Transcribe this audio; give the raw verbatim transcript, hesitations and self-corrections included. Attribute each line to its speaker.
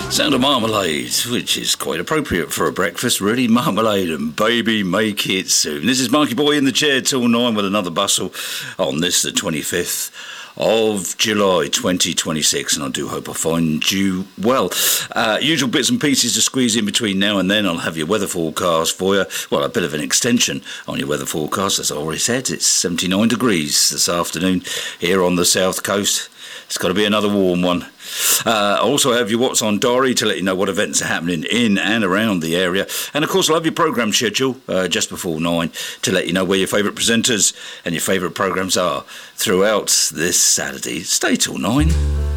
Speaker 1: Sound of marmalade, which is quite appropriate for a breakfast, really. Marmalade and baby, make it soon. This is Marky Boy in the chair till nine with another bustle on this, the twenty-fifth of July twenty twenty-six, and I do hope I find you well. Uh, usual bits and pieces to squeeze in between now and then. I'll have your weather forecast for you. Well, a bit of an extension on your weather forecast, as I already said. It's seventy-nine degrees this afternoon here on the south coast. It's got to be another warm one. Uh, I also have your What's On Diary to let you know what events are happening in and around the area. And of course I'll have your programme schedule uh, just before nine to let you know where your favourite presenters and your favourite programmes are throughout this Saturday. Stay till nine.